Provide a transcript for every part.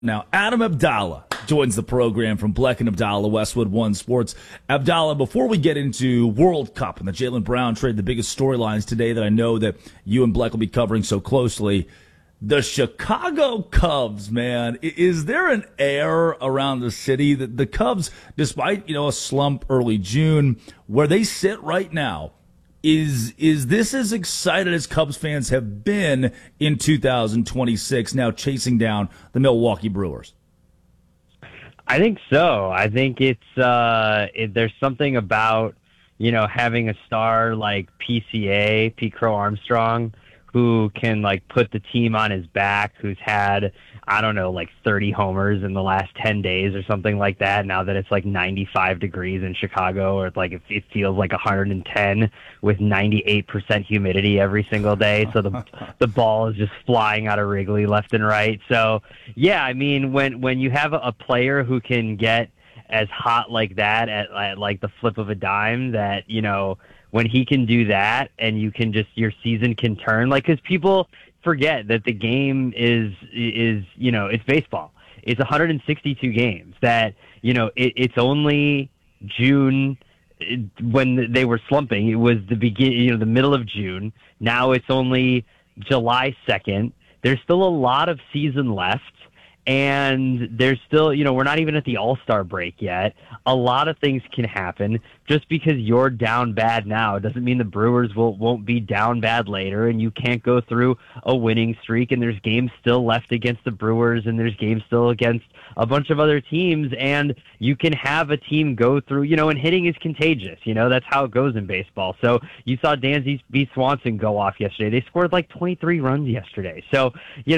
Now, Adam Abdallah joins the program from Bleck and Abdallah, Westwood One Sports. Abdallah, before we get into World Cup and the Jaylen Brown trade, the biggest storylines today that I know that you and Bleck will be covering so closely, the Chicago Cubs, man, is there an air around the city that the Cubs, despite, a slump early June, where they sit right now, is this as excited as Cubs fans have been in 2026, now chasing down the Milwaukee Brewers? I think so. I think it's there's something about, having a star like PCA, Pete Crow Armstrong, who can put the team on his back, who's had, 30 homers in the last 10 days or something like that. Now that it's 95 degrees in Chicago, or it feels like 110 with 98% humidity every single day. So the ball is just flying out of Wrigley left and right. So yeah, I mean, when you have a player who can get as hot like that at the flip of a dime, that, when he can do that and you can just, your season can turn, because people forget that the game is it's baseball. It's 162 games, that, it's only June when they were slumping. It was the beginning, the middle of June. Now it's only July 2nd. There's still a lot of season left. And there's still, we're not even at the All-Star break yet. A lot of things can happen. Just because you're down bad now doesn't mean the Brewers won't be down bad later, and you can't go through a winning streak, and there's games still left against the Brewers, and there's games still against a bunch of other teams, and you can have a team go through, and hitting is contagious. That's how it goes in baseball. So you saw Dansby Swanson go off yesterday. They scored 23 runs yesterday. So,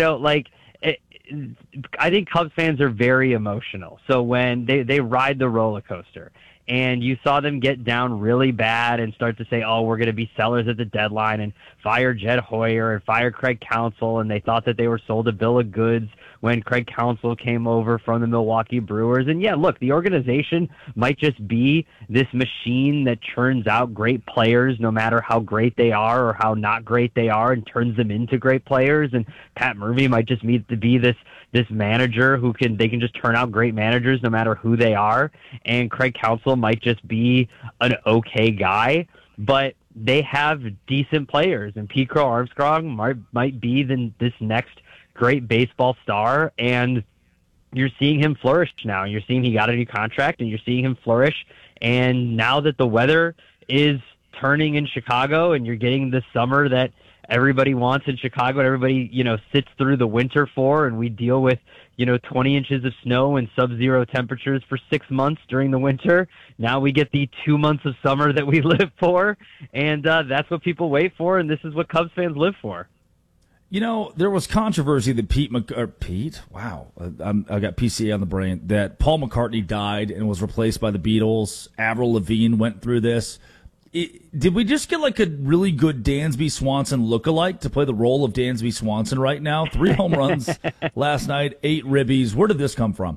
I think Cubs fans are very emotional. So when they ride the roller coaster, and you saw them get down really bad and start to say, oh, we're going to be sellers at the deadline and fire Jed Hoyer and fire Craig Counsell, and they thought that they were sold a bill of goods when Craig Counsell came over from the Milwaukee Brewers. And yeah, look, the organization might just be this machine that churns out great players no matter how great they are or how not great they are, and turns them into great players. And Pat Murphy might just be this manager they can just turn out great managers no matter who they are. And Craig Counsell might just be an okay guy, but they have decent players, and Pete Crow Armstrong might be this next great baseball star, and you're seeing him flourish now. You're seeing he got a new contract, and you're seeing him flourish. And now that the weather is turning in Chicago, and you're getting the summer that everybody wants in Chicago, and everybody, sits through the winter for, and we deal with, 20 inches of snow and sub-zero temperatures for 6 months during the winter. Now we get the 2 months of summer that we live for, and that's what people wait for, and this is what Cubs fans live for. There was controversy that Pete, wow, I got PCA on the brain, that Paul McCartney died and was replaced by the Beatles. Avril Lavigne went through this. Did we just get a really good Dansby Swanson lookalike to play the role of Dansby Swanson right now? 3 home runs last night, 8 ribbies. Where did this come from?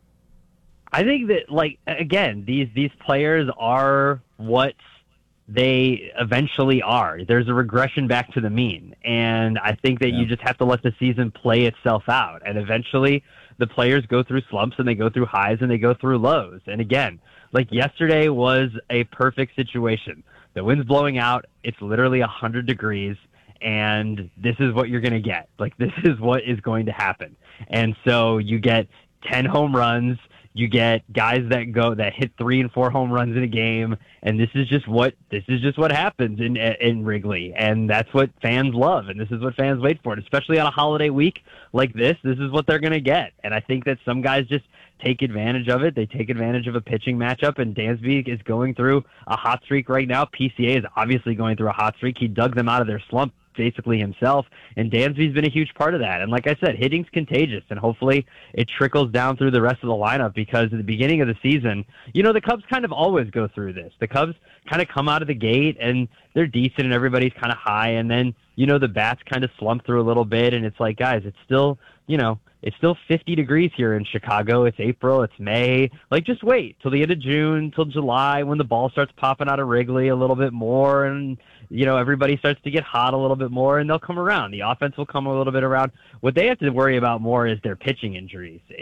I think that, again, these players are what they eventually are. There's a regression back to the mean. And I think that you just have to let the season play itself out. And eventually the players go through slumps, and they go through highs, and they go through lows. And again, yesterday was a perfect situation. The wind's blowing out. It's literally 100 degrees, and this is what you're going to get. This is what is going to happen. And so you get 10 home runs. You get guys that hit 3 and 4 home runs in a game, and this is just what happens in Wrigley, and that's what fans love, and this is what fans wait for, and especially on a holiday week like this. This is what they're going to get, and I think that some guys just take advantage of it. They take advantage of a pitching matchup, and Dansby is going through a hot streak right now. PCA is obviously going through a hot streak. He dug them out of their slump basically himself, and Dansby's been a huge part of that. And like I said, hitting's contagious, and hopefully it trickles down through the rest of the lineup, because at the beginning of the season, the Cubs kind of always go through this. The Cubs kind of come out of the gate and they're decent and everybody's kind of high, and then the bats kind of slump through a little bit, and it's guys, it's still it's still 50 degrees here in Chicago. It's April. It's May. Like, just wait till the end of June, till July, when the ball starts popping out of Wrigley a little bit more, and everybody starts to get hot a little bit more, and they'll come around. The offense will come a little bit around. What they have to worry about more is their pitching injuries.